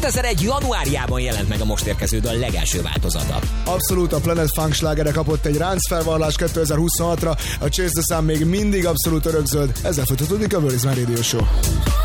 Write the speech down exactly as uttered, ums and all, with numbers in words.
kétezer-egy januárjában jelent meg a most érkező dal legelső változata. Abszolút, a Planet Funk slágere kapott egy ráncfelvarrás kétezer-huszonhatra, a Chase the Sun még mindig abszolút örökzöld, ezzel folytatódik a Where is My Radio Show.